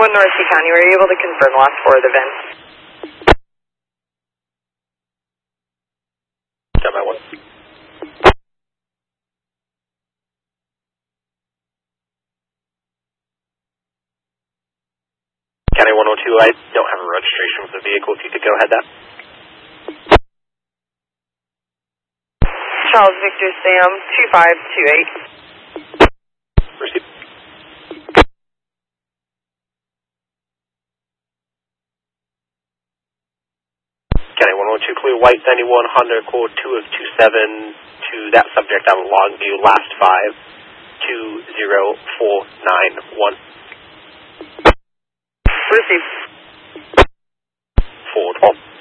North Sea County, were you able to confirm the last 4 of the VIN? Stand by 1. County 102, I don't have a registration for the vehicle. If you could go ahead, that. Charles Victor Sam 2528. Receive. County 102, clear white 91 Honda Accord 2 of 27 to that subject out of Longview, last 5-20491. Receive. Forward 12.